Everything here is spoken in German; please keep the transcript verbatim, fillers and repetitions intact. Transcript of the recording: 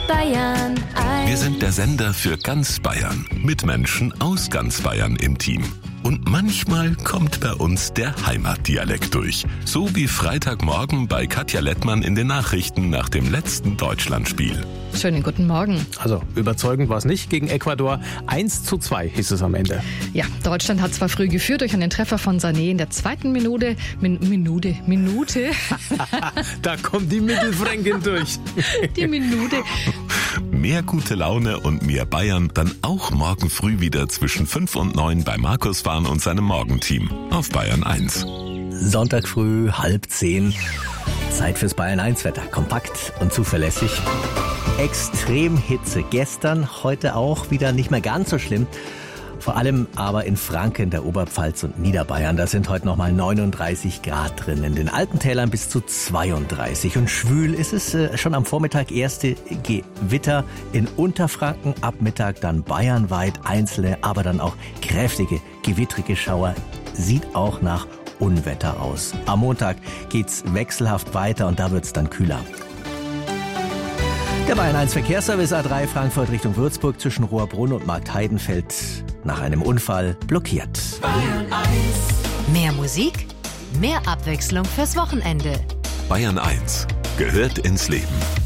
Bayern eins. Wir sind der Sender für ganz Bayern, mit Menschen aus ganz Bayern im Team. Und manchmal kommt bei uns der Heimatdialekt durch. So wie Freitagmorgen bei Katja Lettmann in den Nachrichten nach dem letzten Deutschlandspiel. Schönen guten Morgen. Also überzeugend war es nicht gegen Ecuador. eins zu zwei hieß es am Ende. Ja, Deutschland hat zwar früh geführt durch einen Treffer von Sané in der zweiten Minute. Min- Minute, Minute. Da kommt die Mittelfränkin durch. Die Minute. Mehr gute Laune und mehr Bayern dann auch morgen früh wieder zwischen fünf und neun bei Markus Wahn und seinem Morgenteam auf Bayern eins. Sonntag früh, halb zehn. Zeit fürs Bayern eins Wetter. Kompakt und zuverlässig. Extremhitze gestern, heute auch wieder nicht mehr ganz so schlimm. Vor allem aber in Franken, der Oberpfalz und Niederbayern, da sind heute nochmal neununddreißig Grad drin. In den Alpentälern bis zu zweiunddreißig. Und schwül ist es äh, schon am Vormittag. Erste Gewitter in Unterfranken, ab Mittag dann bayernweit einzelne, aber dann auch kräftige, gewittrige Schauer. Sieht auch nach Unwetter aus. Am Montag geht's wechselhaft weiter und da wird's dann kühler. Der Bayern eins Verkehrsservice A drei Frankfurt Richtung Würzburg zwischen Rohrbrunn und Marktheidenfeld nach einem Unfall blockiert. Bayern eins. Mehr Musik, mehr Abwechslung fürs Wochenende. Bayern eins gehört ins Leben.